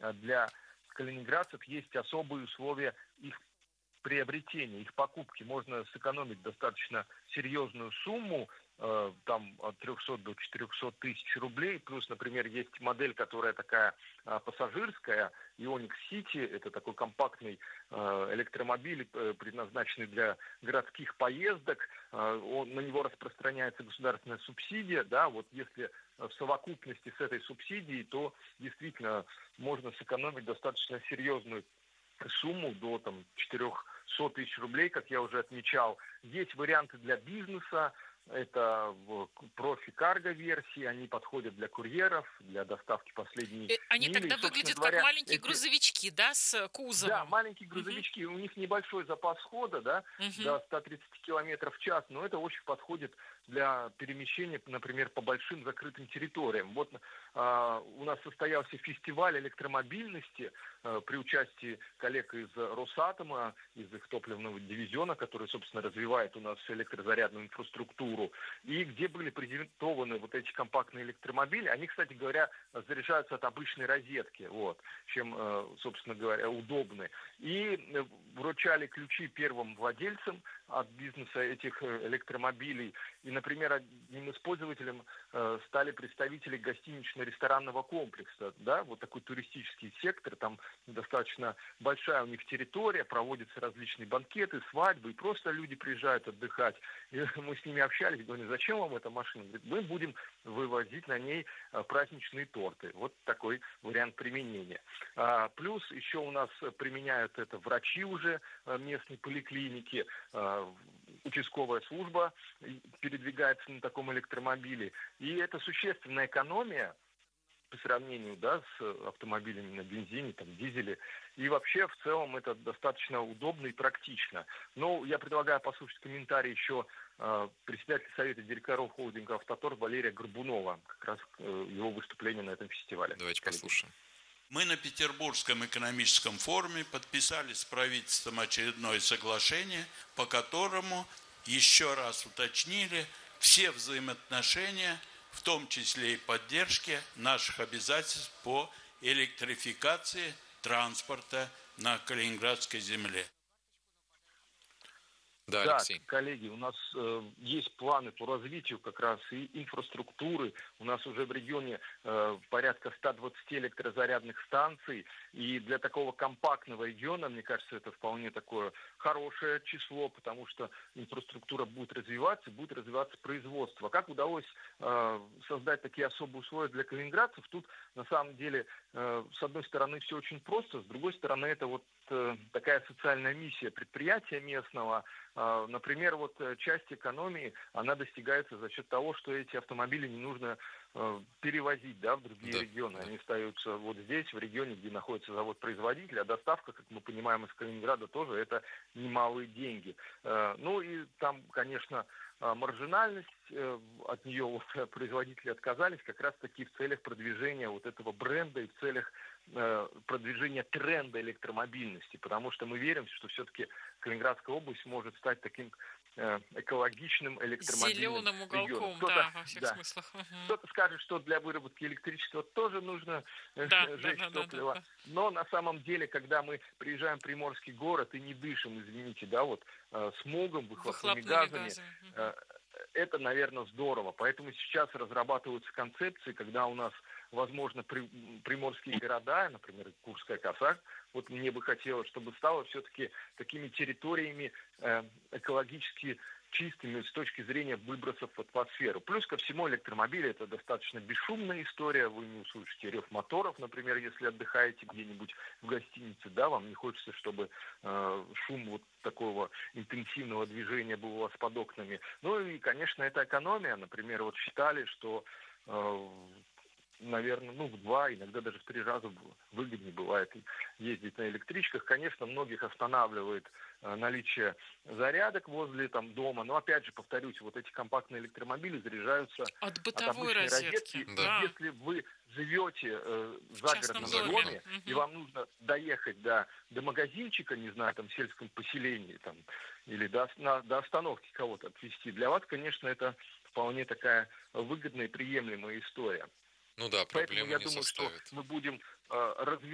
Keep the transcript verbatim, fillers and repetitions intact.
для калининградцев есть особые условия их приобретения, их покупки. Можно сэкономить достаточно серьезную сумму, э, там от трехсот до четырехсот тысяч рублей. Плюс, например, есть модель, которая такая э, пассажирская, Ioniq City. Это такой компактный э, электромобиль, э, предназначенный для городских поездок. Э, он, на него распространяется государственная субсидия. Да, вот если в совокупности с этой субсидией, то действительно можно сэкономить достаточно серьезную сумму до там, четырехсот тысяч рублей, как я уже отмечал. Есть варианты для бизнеса. Это профи-карго-версии, они подходят для курьеров, для доставки последней Э, Они мили. И, тогда собственно выглядят как говоря, маленькие эти... грузовички, да, с Да, кузовом. маленькие Мгм. грузовички, у них небольшой запас хода, да, Мгм. до ста тридцати километров в час, но это очень подходит для перемещения, например, по большим закрытым территориям. Вот а, у нас состоялся фестиваль электромобильности а, при участии коллег из Росатома, из их топливного дивизиона, который, собственно, развивает у нас электрозарядную инфраструктуру, и где были презентованы вот эти компактные электромобили. Они, кстати говоря, заряжаются от обычной розетки, вот, чем, э, собственно говоря, удобны. И вручали ключи первым владельцам от бизнеса этих электромобилей. И, например, одним из пользователей э, стали представители гостинично-ресторанного комплекса, да, вот такой туристический сектор, там достаточно большая у них территория, проводятся различные банкеты, свадьбы, и просто люди приезжают отдыхать. И мы с ними общались, говорим, зачем вам эта машина? Говорит, мы будем вывозить на ней праздничные торты. Вот такой вариант применения. А, плюс еще у нас применяют это врачи уже местной поликлиники, а, участковая служба передвигается на таком электромобиле. И это существенная экономия по сравнению, да, с автомобилями на бензине, там, дизеле. И вообще, в целом, это достаточно удобно и практично. Но я предлагаю послушать комментарий еще э, председателя Совета директоров холдинга «Автотор» Валерия Горбунова. Как раз э, его выступление на этом фестивале. Давайте Коллеги. послушаем. Мы на Петербургском экономическом форуме подписали с правительством очередное соглашение, по которому еще раз уточнили все взаимоотношения, в том числе и поддержки наших обязательств по электрификации транспорта на Калининградской земле. Да, Да, Алексей. коллеги, у нас э, есть планы по развитию как раз и инфраструктуры. У нас уже в регионе э, порядка ста двадцати электрозарядных станций. И для такого компактного региона, мне кажется, это вполне такое хорошее число, потому что инфраструктура будет развиваться, будет развиваться производство. Как удалось э, создать такие особые условия для калининградцев? Тут на самом деле, э, с одной стороны, все очень просто, с другой стороны, это вот э, такая социальная миссия предприятия местного. Например, вот часть экономии, она достигается за счет того, что эти автомобили не нужно э, перевозить, да, в другие Да, регионы. да. Они остаются вот здесь, в регионе, где находится завод-производитель, а доставка, как мы понимаем, из Калининграда тоже это немалые деньги. Э, ну и там, конечно, маржинальность, э, от нее вот, производители отказались как раз-таки в целях продвижения вот этого бренда и в целях э, продвижения тренда электромобильности, потому что мы верим, что все-таки Калининградская область может стать таким э, экологичным электромобильным Зеленым регионом. уголком, Кто-то, да, во всех да, смыслах. Мгм. кто-то скажет, что для выработки электричества тоже нужно э, Да, да, жечь да, да, да, топливо. да. Но на самом деле, когда мы приезжаем в Приморский город и не дышим, извините, да, вот э, смогом, выхлопными Выхлопными газами, газами. Мгм. э, это, наверное, здорово. Поэтому сейчас разрабатываются концепции, когда у нас, возможно, при, приморские города, например, Курская коса, вот мне бы хотелось, чтобы стало все-таки такими территориями э, экологически чистыми с точки зрения выбросов в атмосферу. Плюс ко всему, электромобили — это достаточно бесшумная история. Вы не услышите рев моторов, например, если отдыхаете где-нибудь в гостинице, да, вам не хочется, чтобы э, шум вот такого интенсивного движения был у вас под окнами. Ну и, конечно, это экономия. Например, вот считали, что э, наверное, ну, в два, иногда даже в три раза выгоднее бывает ездить на электричках. Конечно, многих останавливает э, наличие зарядок возле там дома, но, опять же, повторюсь, вот эти компактные электромобили заряжаются От от бытовой обычной розетки, розетки. Да. И да, если вы живете э, в в частном загородном доме. доме, и Мгм. вам нужно доехать до, до магазинчика, не знаю, там, в сельском поселении, там, или до, на, до остановки кого-то отвезти, для вас, конечно, это вполне такая выгодная и приемлемая история. Ну да, Поэтому проблемы я не думаю, что составит. мы будем э, развивать